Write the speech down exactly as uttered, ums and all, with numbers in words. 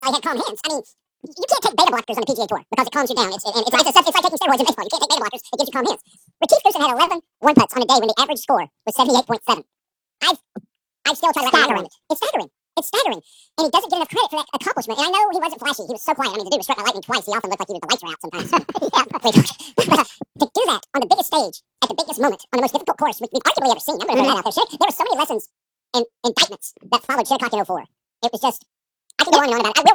I had calm hands. I mean, you can't take beta blockers on the P G A Tour because it calms you down. It's, and it's, it's, it's, it's like taking steroids in baseball. You can't take beta blockers. It gives you calm hands. Retief Goosen had eleven one putts on a day when the average score was seventy-eight point seven. I've, I've still tried to wrap my mind around it. It's staggering. It's staggering. And he doesn't get enough credit for that accomplishment. And I know he wasn't flashy. He was so quiet. I mean, the dude was struck by lightning twice. He often looked like he was, the lights were out sometimes. yeah, but, uh, to do that on the biggest stage, at the biggest moment, on the most difficult course we, we've arguably ever seen. I'm going to put that out there. There were so many lessons and indictments that followed Shinnecock in oh four. It was just, I could go on and on about it. I will